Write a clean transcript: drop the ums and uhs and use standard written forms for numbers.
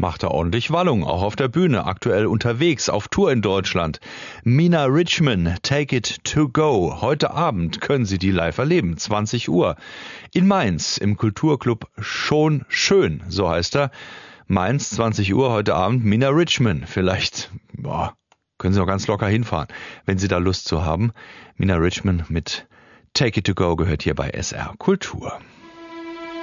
macht er ordentlich Wallung, auch auf der Bühne, aktuell unterwegs, auf Tour in Deutschland. Mina Richman, Take It To Go. Heute Abend können Sie die live erleben, 20 Uhr. In Mainz, im Kulturclub Schon Schön, so heißt er. Mainz, 20 Uhr heute Abend, Mina Richman. Vielleicht, können Sie noch ganz locker hinfahren, wenn Sie da Lust zu haben. Mina Richman mit Take It To Go gehört hier bei SR Kultur.